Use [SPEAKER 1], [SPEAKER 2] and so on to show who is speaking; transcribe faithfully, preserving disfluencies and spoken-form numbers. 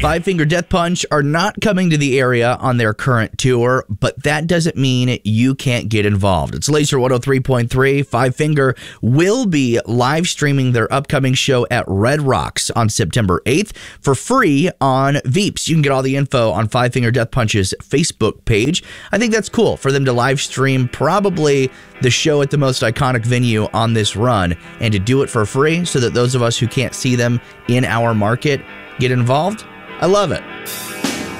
[SPEAKER 1] Five Finger Death Punch are not coming to the area on their current tour, but that doesn't mean you can't get involved. It's Laser one oh three point three. Five Finger will be live streaming their upcoming show at Red Rocks on September eighth for free on Veeps. You can get all the info on Five Finger Death Punch's Facebook page. I think that's cool for them to live stream probably the show at the most iconic venue on this run and to do it for free so that those of us who can't see them in our market get involved. I love it.